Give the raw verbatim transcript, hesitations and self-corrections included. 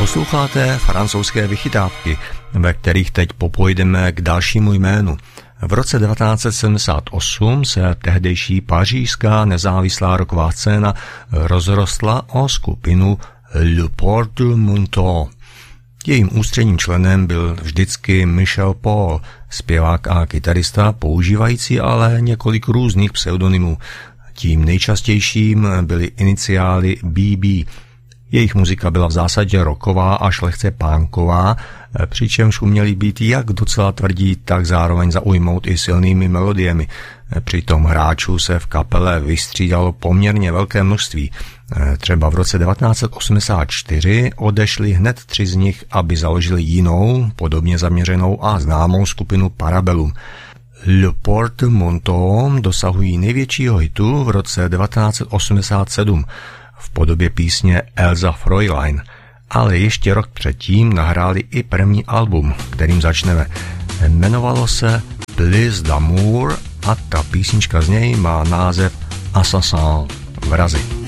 Posloucháte francouzské vychytávky, ve kterých teď popojdeme k dalšímu jménu. V roce devatenáct set sedmdesát osm se tehdejší pařížská nezávislá rocková scéna rozrostla o skupinu Le Porte-Manteau. Jejím ústředním členem byl vždycky Michel Paul, zpěvák a kytarista, používající ale několik různých pseudonymů. Tím nejčastějším byly iniciály B B. Jejich muzika byla v zásadě rocková až lehce punková, přičemž uměli být jak docela tvrdí, tak zároveň zaujmout i silnými melodiemi. Přitom hráčů se v kapele vystřídalo poměrně velké množství. Třeba v roce devatenáct set osmdesát čtyři odešli hned tři z nich, aby založili jinou, podobně zaměřenou a známou skupinu Parabellum. Le Porte-Manteau dosahují největšího hitu v roce devatenáct set osmdesát sedm v podobě písně Elsa Fräulein, ale ještě rok předtím nahráli i první album, kterým začneme. Jmenovalo se Plus d'amour a ta písnička z něj má název Assassin, vrazi.